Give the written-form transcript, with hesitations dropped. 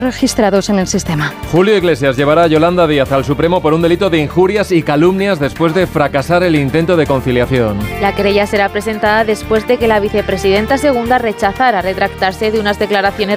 registrados en el sistema. Julio Iglesias llevará a Yolanda Díaz al Supremo por un delito de injurias y calumnias después de fracasar el intento de conciliación. La querella será presentada después de que la vicepresidenta segunda rechazara retractarse de unas declaraciones